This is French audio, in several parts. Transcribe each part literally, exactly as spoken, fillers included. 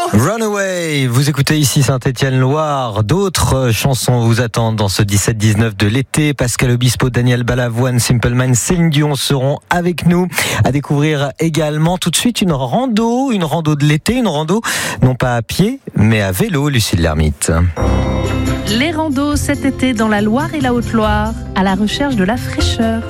Runaway, vous écoutez ici Saint-Étienne-Loire. D'autres chansons vous attendent dans ce dix-sept dix-neuf de l'été. Pascal Obispo, Daniel Balavoine, Simple Minds, Céline Dion seront avec nous. À découvrir également tout de suite une rando, une rando de l'été, une rando non pas à pied, mais à vélo, Lucille Lermite. Les randos cet été dans la Loire et la Haute-Loire, à la recherche de la fraîcheur.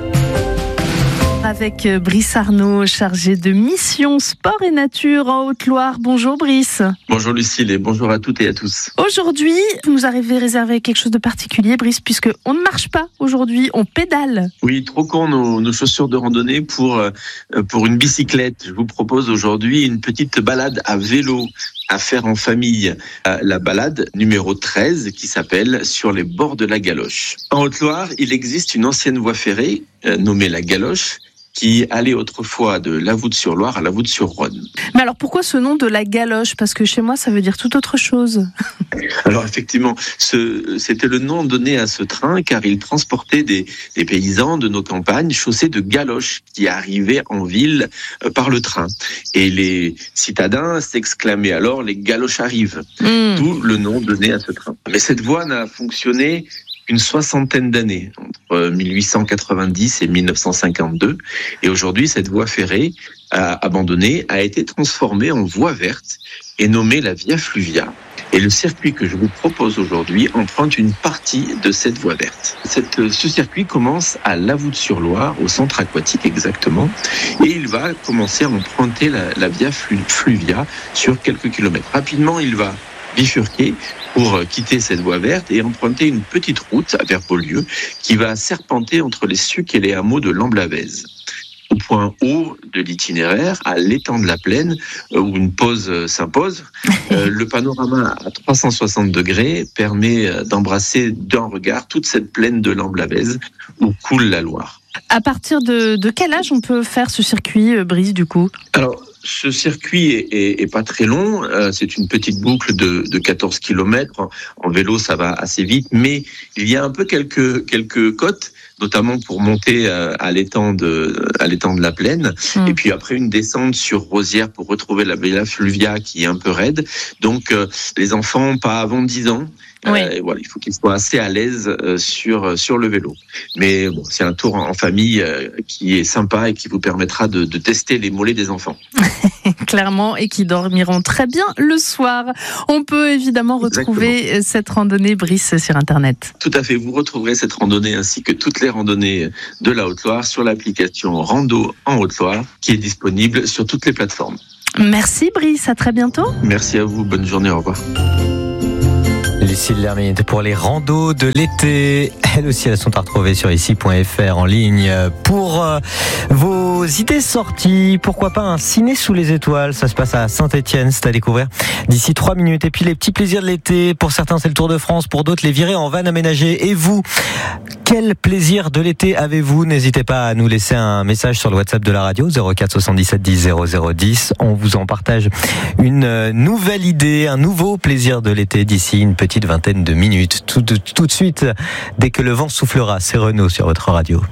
Avec Brice Arnaud, chargé de mission sport et nature en Haute-Loire. Bonjour Brice. Bonjour Lucille et bonjour à toutes et à tous. Aujourd'hui, vous nous avez réservé quelque chose de particulier, Brice, puisque on ne marche pas aujourd'hui, on pédale. Oui, troquons nos, nos chaussures de randonnée pour, euh, pour une bicyclette. Je vous propose aujourd'hui une petite balade à vélo à faire en famille. Euh, la balade numéro treize qui s'appelle « Sur les bords de la Galoche ». En Haute-Loire, il existe une ancienne voie ferrée euh, nommée la Galoche, qui allait autrefois de La Voûte-sur-Loire à La Voûte-sur-Rhône. Mais alors pourquoi ce nom de la Galoche ? Parce que chez moi ça veut dire tout autre chose. Alors effectivement, ce, c'était le nom donné à ce train car il transportait des, des paysans de nos campagnes chaussés de galoches qui arrivaient en ville euh, par le train. Et les citadins s'exclamaient alors « les galoches arrivent mmh. », d'où le nom donné à ce train. Mais cette voie n'a fonctionné une soixantaine d'années, entre mille huit cent quatre-vingt-dix et mille neuf cent cinquante-deux. Et aujourd'hui, cette voie ferrée a, abandonnée a été transformée en voie verte et nommée la Via Fluvia. Et le circuit que je vous propose aujourd'hui emprunte une partie de cette voie verte. Cette, ce circuit commence à La Voûte-sur-Loire, au centre aquatique exactement, et il va commencer à emprunter la, la Via Fluvia sur quelques kilomètres. Rapidement, il va bifurquer pour quitter cette voie verte et emprunter une petite route vers Beaulieu qui va serpenter entre les Sucs et les hameaux de Lamblavèze. Au point haut de l'itinéraire, à l'étang de la Plaine, où une pause s'impose, euh, le panorama à trois cent soixante degrés permet d'embrasser d'un regard toute cette plaine de Lamblavèze où coule la Loire. À partir de, de quel âge on peut faire ce circuit, Brice, du coup ? Alors, ce circuit est, est, est pas très long, euh, c'est une petite boucle de, de quatorze kilomètres. En vélo, ça va assez vite, mais il y a un peu quelques, quelques côtes, notamment pour monter euh, à l'étang de, à l'étang de la Plaine. Mmh. Et puis après, une descente sur Rosières pour retrouver la Via Fluvia qui est un peu raide. Donc, euh, les enfants, pas avant dix ans. Oui. Euh, voilà, il faut qu'ils soient assez à l'aise euh, sur sur le vélo. Mais bon, c'est un tour en, en famille euh, qui est sympa et qui vous permettra de, de tester les mollets des enfants. Clairement, et qui dormiront très bien le soir. On peut évidemment retrouver Exactement. Cette randonnée, Brice, sur Internet. Tout à fait, vous retrouverez cette randonnée ainsi que toutes les randonnées de la Haute-Loire sur l'application Rando en Haute-Loire qui est disponible sur toutes les plateformes. Merci Brice, à très bientôt. Merci à vous, bonne journée, au revoir. Lucille Lermite pour les randos de l'été. Elles aussi, elles sont à retrouver sur ici point f r en ligne. Pour euh, vos idées sorties, pourquoi pas un ciné sous les étoiles. Ça se passe à Saint-Étienne, c'est à découvrir d'ici trois minutes. Et puis les petits plaisirs de l'été, pour certains c'est le Tour de France, pour d'autres les virées en van aménagé. Et vous, quel plaisir de l'été avez-vous ? N'hésitez pas à nous laisser un message sur le WhatsApp de la radio, zéro quatre soixante-dix-sept dix zéro zéro dix. On vous en partage une nouvelle idée, un nouveau plaisir de l'été d'ici une petite vingtaine de minutes. Tout, tout, tout de suite, dès que le vent soufflera, c'est Renaud sur votre radio.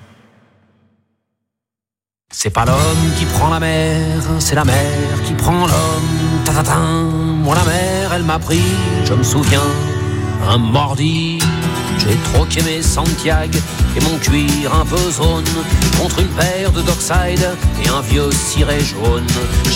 C'est pas l'homme qui prend la mer, c'est la mer qui prend l'homme. Ta-ta-ta, moi la mer, elle m'a pris, je me souviens, un mordi. J'ai troqué mes Santiago et mon cuir un peu zone contre une paire de Dockside et un vieux ciré jaune.